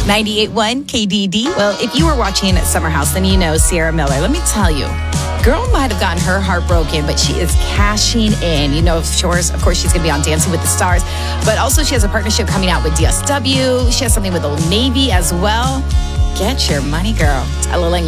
98.1 KDD. Well, if you were watching at Summer House, then you know Sierra Miller. Let me tell you, girl might have gotten her heart broken, but she is cashing in. You know, of course, she's going to be on Dancing with the Stars, but also she has a partnership coming out with DSW. She has something with Old Navy as well. Get your money, girl. Ella Lang.